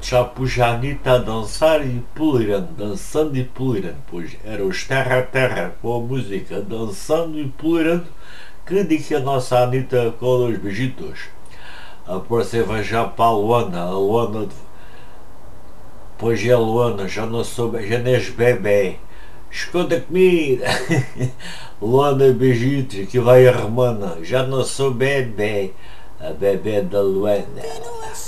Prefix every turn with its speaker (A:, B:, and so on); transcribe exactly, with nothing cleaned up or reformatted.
A: já pus a Anitta a dançar e pulirando, dançando e pulirando. Pois era os terra a terra com a música, dançando e pulirando, que diz a nossa Anitta com os beijitos. Apareceva já para a Luana, a Luana, pois é a Luana, já não sou, já não és bebê. Esconda a comida. Luana, beijitos, que vai a Romana, já não sou bebê. A bebê da Luana.